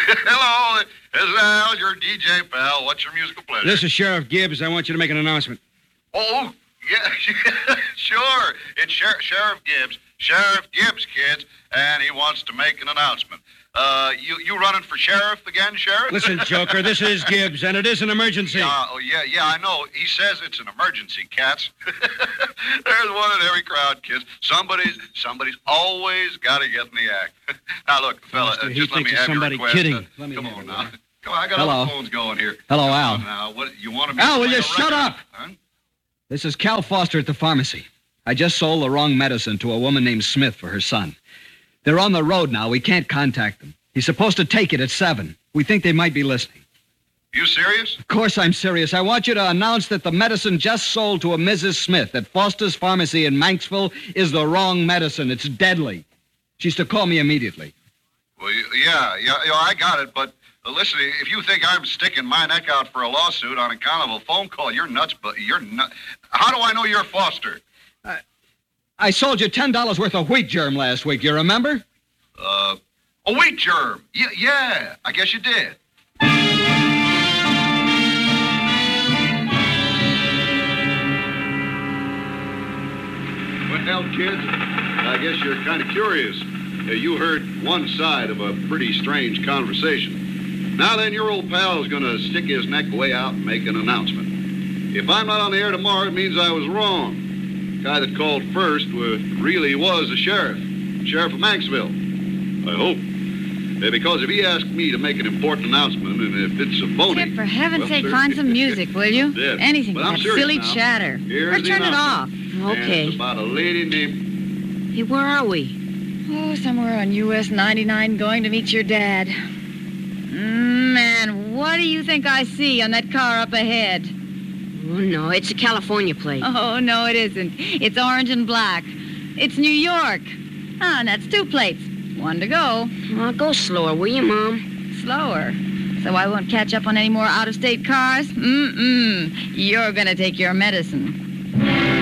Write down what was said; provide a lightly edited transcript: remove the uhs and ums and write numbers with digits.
Hello, this is Al, your DJ pal. What's your musical pleasure? This is Sheriff Gibbs. I want you to make an announcement. Oh, yeah, sure. It's Sheriff Gibbs. Sheriff Gibbs, kids, and he wants to make an announcement. You running for sheriff again, Sheriff? Listen, Joker, this is Gibbs, and it is an emergency. Yeah, I know. He says it's an emergency, cats. There's one in every crowd, kids. Somebody's always got to get in the act. Now, look, fella, just let me have your request. Kidding. Come on now. Come on, I got other phones going here. Hello, Al. Now, what, you want to Al, will you shut up? Huh? This is Cal Foster at the pharmacy. I just sold the wrong medicine to a woman named Smith for her son. They're on the road now. We can't contact them. He's supposed to take it at 7. We think they might be listening. You serious? Of course I'm serious. I want you to announce that the medicine just sold to a Mrs. Smith at Foster's Pharmacy in Manxville is the wrong medicine. It's deadly. She's to call me immediately. Well, yeah, I got it, but listen, if you think I'm sticking my neck out for a lawsuit on account of a phone call, you're nuts, but you're nuts. How do I know you're Foster? I sold you $10 worth of wheat germ last week. You remember? A wheat germ. Yeah, I guess you did. Well, kids, I guess you're kind of curious. You heard one side of a pretty strange conversation. Now then, your old pal is going to stick his neck way out and make an announcement. If I'm not on the air tomorrow, it means I was wrong. The guy that called first really was a sheriff of Manxville. I hope. Because if he asked me to make an important announcement, and if it's a phony... Chip, for heaven's sake, find some music, will you? Anything but that silly chatter. Or turn it off. Okay. And it's about a lady named... Hey, where are we? Oh, somewhere on US 99 going to meet your dad. Man, what do you think I see on that car up ahead? Oh, no, it's a California plate. Oh, no, it isn't. It's orange and black. It's New York. Ah, and that's 2 plates. 1 to go. Well, go slower, will you, Mom? Slower? So I won't catch up on any more out-of-state cars? You're gonna take your medicine.